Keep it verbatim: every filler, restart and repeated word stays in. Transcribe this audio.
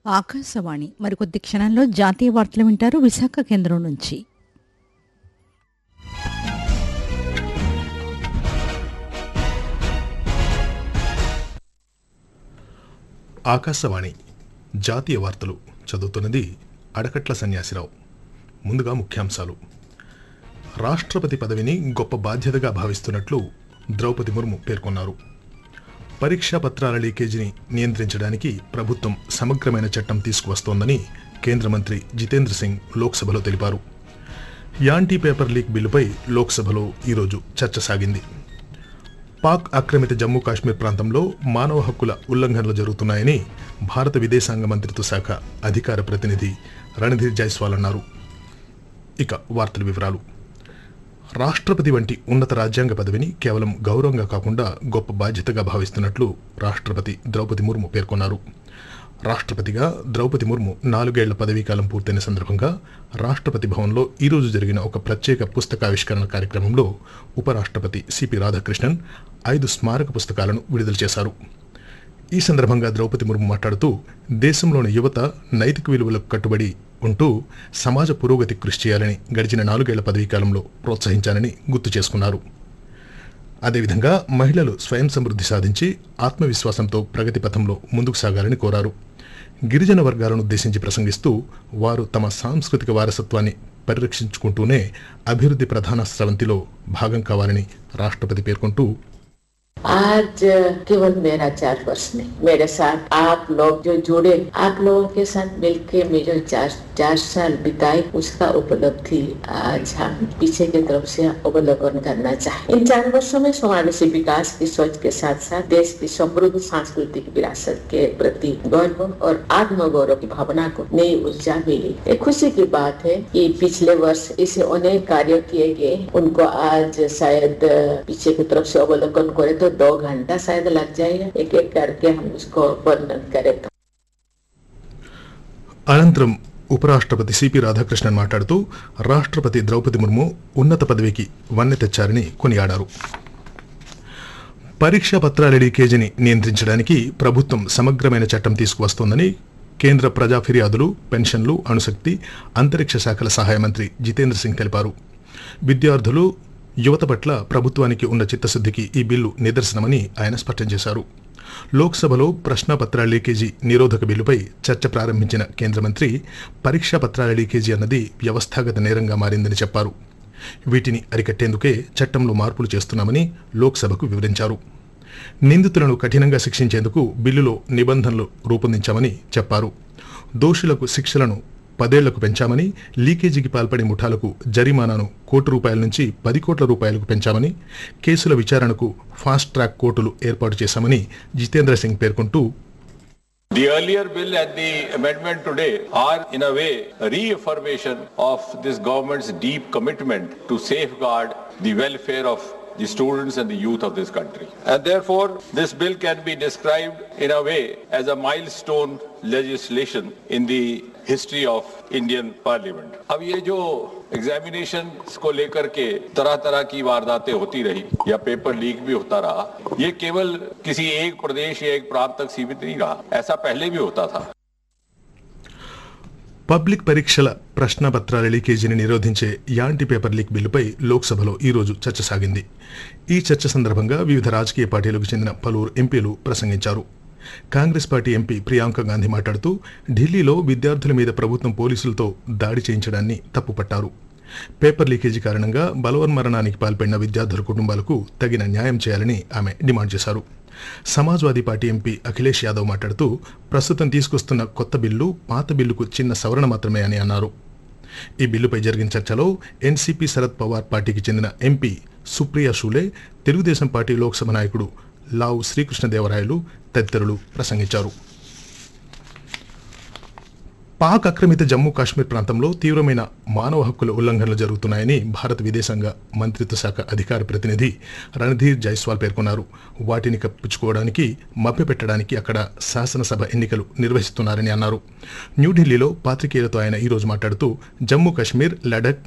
ఆకాశవాణి మరికొద్ది క్షణంలో జాతీయ వార్తలు వింటారు విశాఖ కేంద్రం నుంచి. ఆకాశవాణి జాతీయ వార్తలు చదువుతున్నది అడకట్ల సన్యాసిరావు. ముందుగా ముఖ్యాంశాలు. రాష్ట్రపతి పదవిని గొప్ప బాధ్యతగా భావిస్తున్నట్లు ద్రౌపది ముర్ము పేర్కొన్నారు. పరీక్షా పత్రాల లీకేజీని నియంత్రించడానికి ప్రభుత్వం సమగ్రమైన చట్టం తీసుకువస్తోందని కేంద్ర మంత్రి జితేంద్ర సింగ్ లోక్సభలో తెలిపారు. యాంటీ పేపర్ లీక్ బిల్లుపై లోక్సభలో ఈరోజు చర్చ సాగింది. పాక్ ఆక్రమిత జమ్మూ కాశ్మీర్ ప్రాంతంలో మానవ హక్కుల ఉల్లంఘనలు జరుగుతున్నాయని భారత విదేశాంగ మంత్రిత్వ శాఖ అధికార ప్రతినిధి రణధీర్ జైస్వాల్ అన్నారు. ఇక వార్తల వివరాలు. రాష్ట్రపతి వంటి ఉన్నత రాజ్యాంగ పదవిని కేవలం గౌరవంగా కాకుండా గొప్ప బాధ్యతగా భావిస్తున్నట్లు రాష్ట్రపతి ద్రౌపది ముర్ము పేర్కొన్నారు. రాష్ట్రపతిగా ద్రౌపది ముర్ము నాలుగేళ్ల పదవీకాలం పూర్తయిన సందర్భంగా రాష్ట్రపతి భవన్లో ఈరోజు జరిగిన ఒక ప్రత్యేక పుస్తకావిష్కరణ కార్యక్రమంలో ఉపరాష్ట్రపతి సిపి రాధాకృష్ణన్ ఐదు స్మారక పుస్తకాలను విడుదల చేశారు. ఈ సందర్భంగా ద్రౌపది ముర్ము మాట్లాడుతూ దేశంలోని యువత నైతిక విలువలకు కట్టుబడి ఉంటూ సమాజ పురోగతి కృషి చేయాలని గడిచిన నాలుగేళ్ల పదవీకాలంలో ప్రోత్సహించాలని గుర్తు చేసుకున్నారు. అదేవిధంగా మహిళలు స్వయం సమృద్ధి సాధించి ఆత్మవిశ్వాసంతో ప్రగతి పథంలో ముందుకు సాగాలని కోరారు. గిరిజన వర్గాలను ఉద్దేశించి ప్రసంగిస్తూ వారు తమ సాంస్కృతిక వారసత్వాన్ని పరిరక్షించుకుంటూనే అభివృద్ధి ప్రధాన స్రవంతిలో భాగం కావాలని రాష్ట్రపతి పేర్కొంటూ, आज केवल मेरा चार वर्ष नहीं, मेरे साथ आप लोग जो जुड़े, आप लोगों के साथ मिलके मैं जो चार चार साल बिताई उसका उपलब्धि आज हम पीछे की तरफ से अवलोकन करना चाहें। इन चार वर्षों में समावेशी विकास की सोच के साथ साथ देश की समृद्ध सांस्कृतिक विरासत के प्रति गौरव और आत्मगौरव की भावना को नई ऊर्जा मिली। एक खुशी की बात है कि पिछले वर्ष इसे अनेक कार्य किए गए, उनको आज शायद पीछे की तरफ से अवलोकन करे तो दो घंटा शायद लग जाएगा, एक एक करके हम उसको वर्णन करें. అనంతరం ఉపరాష్ట్రపతి సిపి రాధాకృష్ణన్ మాట్లాడుతూ రాష్ట్రపతి ద్రౌపది ముర్ము ఉన్నత పదవికి వన్నె తెచ్చారని కొనియాడారు. పరీక్షా పత్రాల లీకేజీని నియంత్రించడానికి ప్రభుత్వం సమగ్రమైన చట్టం తీసుకువస్తోందని కేంద్ర ప్రజా ఫిర్యాదులు, పెన్షన్లు, అణుశక్తి, అంతరిక్ష శాఖల సహాయ మంత్రి జితేంద్ర సింగ్ తెలిపారు. విద్యార్థులు, యువత పట్ల ప్రభుత్వానికి ఉన్న చిత్తశుద్ధికి ఈ బిల్లు నిదర్శనమని ఆయన స్పష్టం చేశారు. లోక్సభలో ప్రశ్నాపత్రాల లీకేజీ నిరోధక బిల్లుపై చర్చ ప్రారంభించిన కేంద్ర మంత్రి పరీక్షా పత్రాల లీకేజీ అన్నది వ్యవస్థాగత నేరంగా మారిందని చెప్పారు. వీటిని అరికట్టేందుకే చట్టంలో మార్పులు చేస్తున్నామని లోక్సభకు వివరించారు. నిందితులను కఠినంగా శిక్షించేందుకు బిల్లులో నిబంధనలు రూపొందించామని చెప్పారు. దోషులకు శిక్షలను పదేళ్లకు పెంచామని, లీకేజీకి పాల్పడే ముఠాలకు జరిమానాను కోటి రూపాయల నుంచి పది కోట్ల రూపాయలకు పెంచామని, కేసుల విచారణకు ఫాస్ట్ ట్రాక్ కోర్టులు ఏర్పాటు చేశామని జితేంద్ర సింగ్ పేర్కొంటూ, The earlier bill and the amendment today are in a way a reaffirmation of this government's deep commitment to safeguard the welfare of the students and the youth of this country. And therefore, this bill can be described in a way as a milestone legislation in the history of Indian Parliament. अब ये जो examination को लेकर के तरह तरह की वारदातें होती रही या पेपर लीक भी होता रहा, ये केवल किसी एक प्रदेश या एक प्रांत तक सीमित नहीं रहा, ऐसा पहले भी होता था. పబ్లిక్ పరీక్షల ప్రశ్నపత్రాల లీకేజీని నిరోధించే యాంటీ పేపర్ లీక్ బిల్లుపై లోక్సభలో ఈరోజు చర్చ సాగింది. ఈ చర్చ సందర్భంగా వివిధ రాజకీయ పార్టీలకు చెందిన పలువురు ఎంపీలు ప్రసంగించారు. కాంగ్రెస్ పార్టీ ఎంపీ ప్రియాంక గాంధీ మాట్లాడుతూ ఢిల్లీలో విద్యార్థుల మీద ప్రభుత్వం పోలీసులతో దాడి చేయించడాన్ని తప్పుపట్టారు. పేపర్ లీకేజీ కారణంగా బలవన్మరణానికి పాల్పడిన విద్యార్థుల కుటుంబాలకు తగిన న్యాయం చేయాలని ఆమె డిమాండ్ చేశారు. సమాజ్వాదీ పార్టీ ఎంపీ అఖిలేష్ యాదవ్ మాట్లాడుతూ ప్రస్తుతం తీసుకొస్తున్న కొత్త బిల్లు పాత బిల్లుకు చిన్న సవరణ మాత్రమే అని అన్నారు. ఈ బిల్లుపై జరిగిన చర్చలో ఎన్సీపీ శరద్ పవార్ పార్టీకి చెందిన ఎంపీ సుప్రియా షూలే, తెలుగుదేశం పార్టీ లోక్సభ నాయకుడు లావు శ్రీకృష్ణదేవరాయలు తదితరులు ప్రసంగించారు. పాక్ ఆక్రమిత జమ్మూ కాశ్మీర్ ప్రాంతంలో తీవ్రమైన మానవ హక్కుల ఉల్లంఘనలు జరుగుతున్నాయని భారత విదేశాంగ మంత్రిత్వ శాఖ అధికార ప్రతినిధి రణధీర్ జైస్వాల్ పేర్కొన్నారు. వాటిని కప్పించుకోవడానికి, మభ్యపెట్టడానికి అక్కడ శాసనసభ ఎన్నికలు నిర్వహిస్తున్నారని అన్నారు. న్యూఢిల్లీలో పాత్రికేయులతో ఆయన ఈరోజు మాట్లాడుతూ జమ్మూ కాశ్మీర్, లడఖ్,